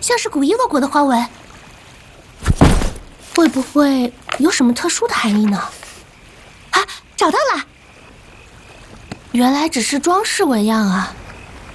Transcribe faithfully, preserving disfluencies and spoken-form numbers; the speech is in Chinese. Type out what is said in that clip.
像是古伊洛国的花纹，会不会有什么特殊的含义呢？啊，找到了！原来只是装饰纹样啊！